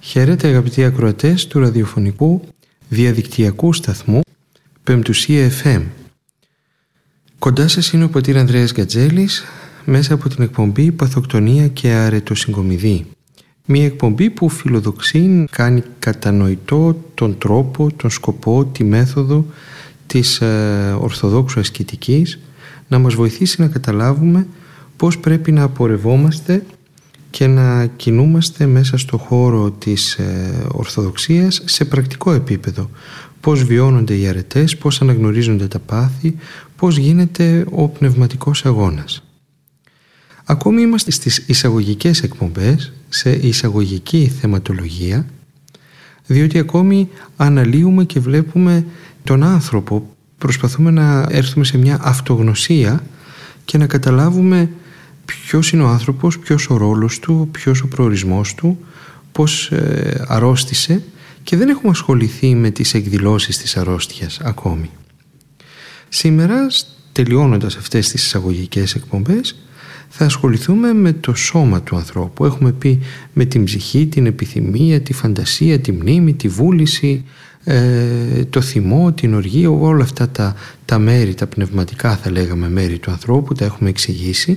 Χαίρετε αγαπητοί ακροατές του ραδιοφωνικού διαδικτυακού σταθμού Πεμπτουσία FM. Κοντά σας είναι ο πατήρ Ανδρέας Γκατζέλης μέσα από την εκπομπή Παθοκτονία και Αρετοσυγκομιδή. Μια εκπομπή που φιλοδοξεί κάνει κατανοητό τον τρόπο, τον σκοπό, τη μέθοδο της Ορθοδόξου ασκητικής, να μας βοηθήσει να καταλάβουμε πώς πρέπει να απορευόμαστε και να κινούμαστε μέσα στο χώρο της Ορθοδοξίας σε πρακτικό επίπεδο. Πώς βιώνονται οι αρετές, πώς αναγνωρίζονται τα πάθη, πώς γίνεται ο πνευματικός αγώνας. Ακόμη είμαστε στις εισαγωγικές εκπομπές, σε εισαγωγική θεματολογία, διότι ακόμη αναλύουμε και βλέπουμε τον άνθρωπο, προσπαθούμε να έρθουμε σε μια αυτογνωσία και να καταλάβουμε ποιος είναι ο άνθρωπος, ποιος ο ρόλος του, ποιος ο προορισμός του, πώς αρρώστησε, και δεν έχουμε ασχοληθεί με τις εκδηλώσεις της αρρώστιας ακόμη. Σήμερα, τελειώνοντας αυτές τις εισαγωγικές εκπομπές, θα ασχοληθούμε με το σώμα του ανθρώπου. Έχουμε πει με την ψυχή, την επιθυμία, τη φαντασία, τη μνήμη, τη βούληση, το θυμό, την οργή, όλα αυτά τα μέρη, τα πνευματικά θα λέγαμε μέρη του ανθρώπου, τα έχουμε εξηγήσει.